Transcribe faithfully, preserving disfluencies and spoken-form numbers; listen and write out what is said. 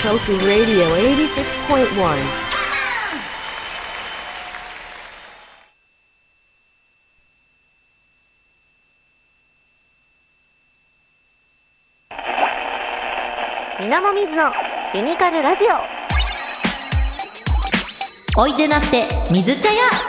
Tofu Radio eighty-six point one. みなもみずのユニカルラジオ。 おいでなって水茶屋。